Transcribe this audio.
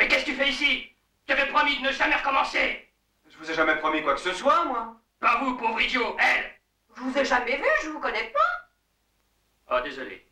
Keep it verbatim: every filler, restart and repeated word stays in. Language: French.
qu'est-ce que tu fais ici? Tu avais promis de ne jamais recommencer. Je vous ai jamais promis quoi que ce soit, moi. Pas vous, pauvre idiot, elle. Je vous ai jamais vu, je vous connais pas. Oh, désolé.